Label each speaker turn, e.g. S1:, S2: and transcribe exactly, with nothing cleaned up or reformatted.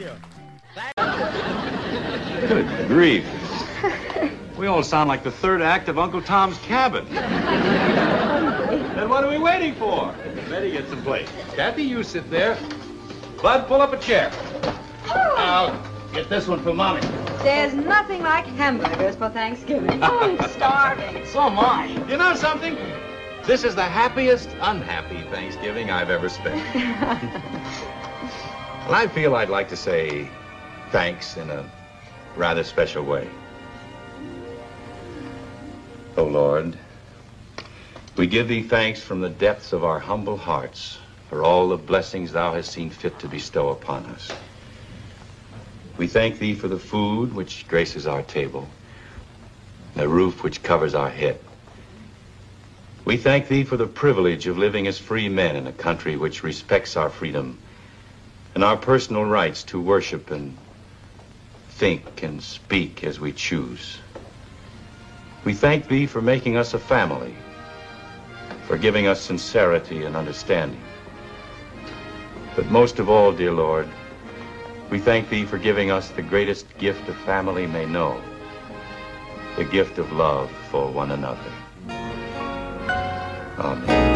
S1: Good grief. We all sound like the third act of Uncle Tom's Cabin. Then what are we waiting for? Betty, get some plates. Kathy, you sit there. Bud, pull up a chair. Now, get this one for Mommy.
S2: There's nothing like hamburgers for Thanksgiving. Oh, I'm starving.
S1: So am I. You know something? This is the happiest unhappy Thanksgiving I've ever spent. And I feel I'd like to say thanks in a rather special way. Oh, Lord, we give thee thanks from the depths of our humble hearts for all the blessings thou hast seen fit to bestow upon us. We thank thee for the food which graces our table, the roof which covers our head. We thank thee for the privilege of living as free men in a country which respects our freedom and our personal rights to worship and think and speak as we choose. We thank thee for making us a family, for giving us sincerity and understanding. But most of all, dear Lord, we thank thee for giving us the greatest gift a family may know, the gift of love for one another. Amen.